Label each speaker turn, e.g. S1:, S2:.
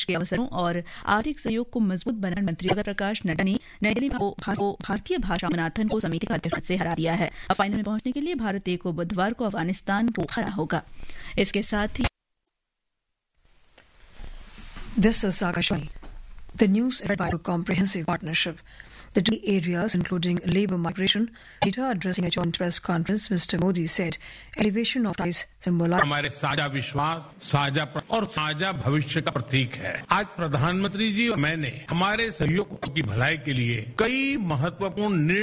S1: के अवसरों और आर्थिक सहयोग को मजबूत बनाने मंत्री जगत प्रकाश नड्डा ने नई दिल्ली में भारतीय भाषा मैराथन को समिति का अध्यक्ष से हरा दिया है। अब फाइनल में पहुंचने के लिए भारत को बुधवार को अफगानिस्तान को हराना होगा। इसके साथ ही
S2: This is Akashvani. The news read by a comprehensive partnership. The two areas, including labour migration, later addressing a joint press conference, Mr. Modi said, elevation of ties symbolize
S3: हमारे साझा विश्वास, साझा और साझा भविष्य का प्रतीक है। आज प्रधानमंत्री जी और मैंने हमारे सहयोग की भलाई के लिए कई महत्वपूर्ण